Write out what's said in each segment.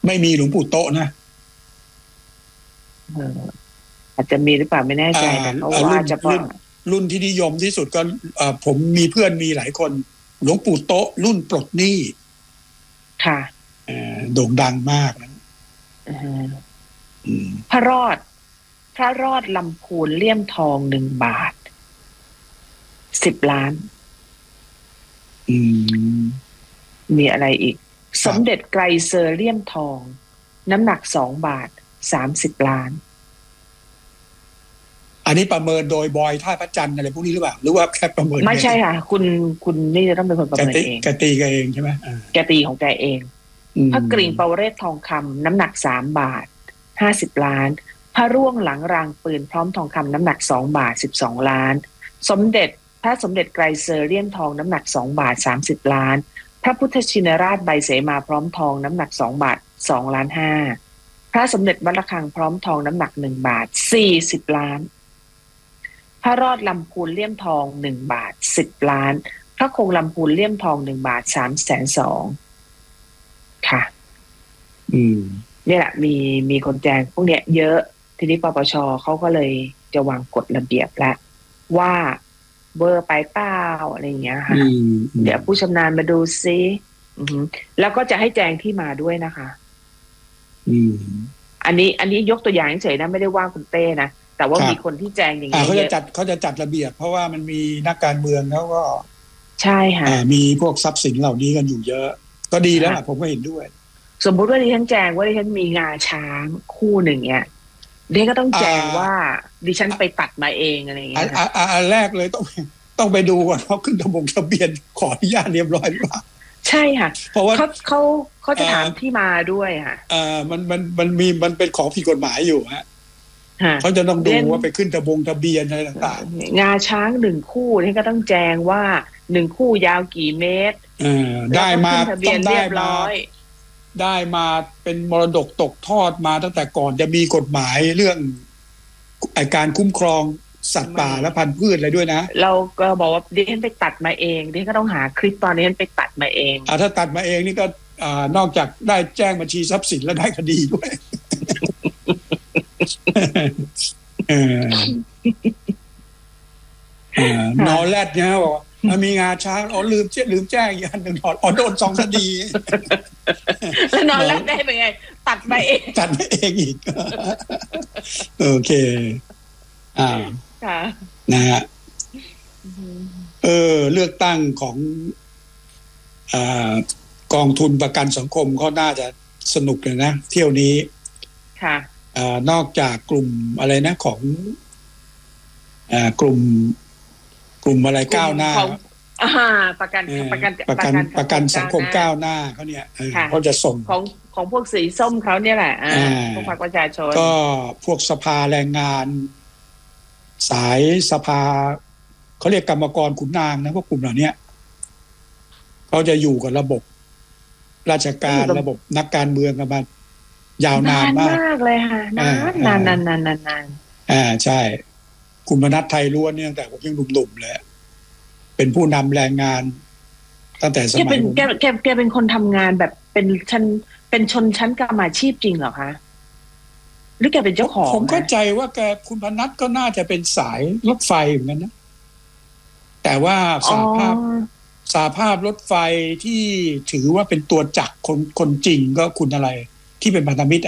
ไม่มีหลวงปู่โตะนะอาจจะมีหรือเปล่าไม่แน่ใจแต่เขาว่าจะรุ่นที่นิยมที่สุดก็ผมมีเพื่อนมีหลายคนหลวงปู่โตะรุ่นปลดหนี้ค่ะโด่งดังมากนะพระรอดลำพูนเลี่ยมทอง1 บาท10 ล้านมีอะไรอีกสมเด็จไกรเซอร์เลี่ยมทองน้ำหนัก2 บาท30 ล้านอันนี้ประเมินโดยบอยท่าพระจันทร์อะไรพวกนี้หรือเปล่าหรือว่าแค่ประเมินไม่ใช่ค่ะคุณนี่จะต้องเป็นคนประเมินเองแกตีแกเองใช่ไหมแกตีของแกเองพระกริ่งเปาเรศทองคำน้ำหนัก3 บาท50 ล้านพระร่วงหลังรางปืนพร้อมทองคำน้ำหนัก2 บาท12 ล้านพระสมเด็จไกรเซอร์เลี่ยมทองน้ำหนัก2 บาท30 ล้านพระพุทธชินราชใบเสมาพร้อมทองน้ำหนัก2 บาท2 ล้าน5พระสมเด็จวัดระฆังพร้อมทองน้ำหนัก1 บาท40 ล้านพระรอดลำพูนเลี่ยมทอง1 บาท10 ล้านพระคงลำพูนเลี่ยมทอง1 บาท302,000ค่ะเนี่ยแหละมีคนแจ้งพวกเนี้ยเยอะทีนี้ปปชเขาก็เลยจะวางกฎระเบียบแล้วว่าเบอร์ไปเปล่าอะไรอย่างเงี้ยค่ะเดี๋ยวผู้ชำนาญมาดูซิแล้วก็จะให้แจ้งที่มาด้วยนะคะอันนี้ยกตัวอย่างเฉยนะไม่ได้ว่าคุณเต้นะแต่ว่ามีคนที่แจ้งอย่างเงี้ยเขาจะจัดระเบียบเพราะว่ามันมีนักการเมืองเขาก็ใช่ค่ะมีพวกทรัพย์สินเหล่านี้กันอยู่เยอะก็ดีแล้วผมก็เห็นด้วยสมมุติว่าดิฉันแจ้งว่าดิฉันมีงาช้างคู่หนึ่งเนี้ยดิฉันก็ต้องแจ้งว่าดิฉันไปตัดมาเองอะไรอย่างเงี้ยอันแรกเลยต้องไปดูก่อนว่าขึ้นทะเบียนขออนุญาตเรียบร้อยหรือเปล่าใช่ค่ะเพราะว่าเขาจะถามที่มาด้วยค่ะมันเป็นของผิดกฎหมายอยู่ฮะเขาจะต้องดูว่าไปขึ้นทะเบียนอะไรต่างๆงาช้าง1 คู่นี่ก็ต้องแจ้งว่า1 คู่ยาวกี่เมตรได้มาต้องได้มาเป็นมรดกตกทอดมาตั้งแต่ก่อนจะมีกฎหมายเรื่องการคุ้มครองสัตว์ป่าและพันธุ์พืชอะไรด้วยนะเราก็บอกว่าดิฉันไปตัดมาเองดิฉันก็ต้องหาคลิปตอนนี้ฉันไปตัดมาเองถ้าตัดมาเองนี่ก็นอกจากได้แจ้งบัญชีทรัพย์สินแล้วได้คดีด้วยนอแรดเนี่ยบอกมีงาช้างลืมแจ้งอีกอันหนึ่งโดน2 คดีแล้วนอแรดได้เป็นไงตัดมาเองอีกโอเคค่ะนะฮะเลือกตั้งของกองทุนประกันสังคมก็น่าจะสนุกเลยนะเที่ยวนี้ค่ะนอกจากกลุ่มอะไรนะของกลุ่มอะไรก้าวหน้าประกันสังคมก้าวหน้าเขาเนี่ยเขาจะส่งของพวกสีส้มเขาเนี่ยแหละพวกพรรคประชาชนก็พวกสภาแรงงานสายสภาเขาเรียกกรรมกรขุนนางนะพวกกลุ่มเหล่านี้เขาจะอยู่กับระบบราชการระบบนักการเมืองกันมายาวนานมากเลยค่ะนานใช่คุณมนัสไทยล้วนเนี่ยแต่ผมยังหนุ่มๆเลยเป็นผู้นำแรงงานตั้งแต่สมัยแกเป็นคนทำงานแบบเป็นชนชั้นกรรมอาชีพจริงเหรอคะหรือแกเป็นเจ้าของผมเข้าใจว่าคุณพนัสก็น่าจะเป็นสายรถไฟเหมือนกันนะแต่ว่าสหภาพรถไฟที่ถือว่าเป็นตัวจักรคนจริงก็คุณอะไรที่เป็นพันธมิตร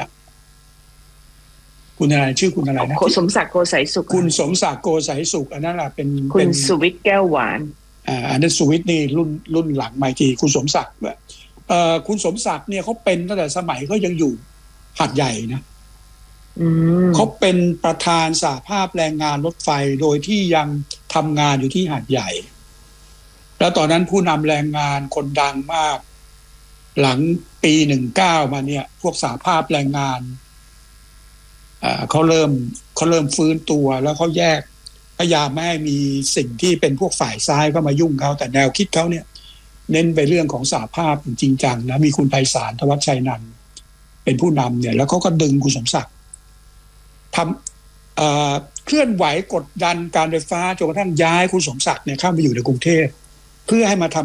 คุณอะไรชื่อคุณอะไรนะสมศักดิ์โกสายสุขคุณสมศักดิ์โกสายสุขอันนั้นแหละเป็นคุณสุวิทย์แก้วหวานอันนั้นสุวิทย์นี่รุ่นหลังใหม่ทีคุณสมศักดิ์คุณสมศักดิ์เนี่ยเขาเป็นตั้งแต่สมัยเขายังอยู่หาดใหญ่นะเขาเป็นประธานสหภาพแรงงานรถไฟโดยที่ยังทำงานอยู่ที่หาดใหญ่แล้วตอนนั้นผู้นำแรงงานคนดังมากหลังปี19มาเนี่ยพวกสหภาพแรงงานเขาเริ่มฟื้นตัวแล้วเขาแยกพยายามไม่ให้มีสิ่งที่เป็นพวกฝ่ายซ้ายเข้ามายุ่งเขาแต่แนวคิดเขาเนี่ยเน้นไปเรื่องของสหภาพจริงจังนะมีคุณไพศาล ธวัชชัยนันท์เป็นผู้นำเนี่ยแล้วเขาก็ดึงคุณสมศักดิ์ทำเคลื่อนไหวกดดันการไฟฟ้าจนกระทั่งย้ายคุณสมศักดิ์เนี่ยเข้ามาอยู่ในกรุงเทพเพื่อให้มาทำ